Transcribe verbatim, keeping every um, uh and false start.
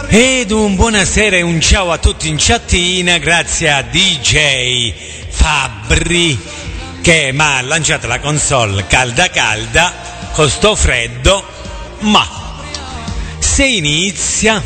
Ed un buonasera e un ciao a tutti in chattina, grazie a D J Fabbri che mi ha lanciato la console calda calda con sto freddo, ma se inizia